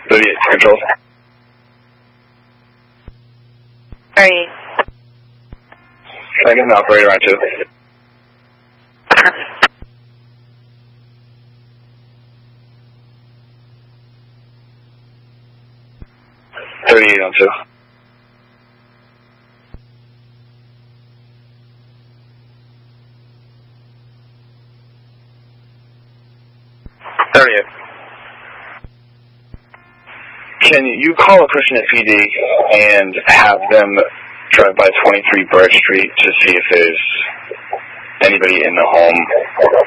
38 control. 38. Second, operator on 2. 38 on 2. 38. Can you call a Christian at PD and have them drive by 23 Birch Street to see if there's anybody in the home